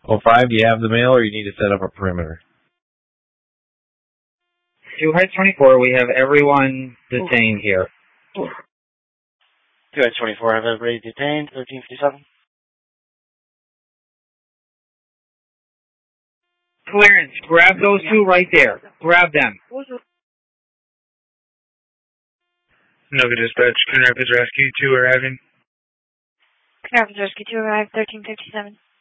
05, do you have the mail or you need to set up a perimeter? To Heights 24, we have everyone detained here. 2 Heights 24, have everybody detained, 1357. Clearance, grab those two right there. Grab them. Nova Dispatch, Coon Rapids Rescue 2 arriving. Coon Rapids Rescue 2 arrived, 1357.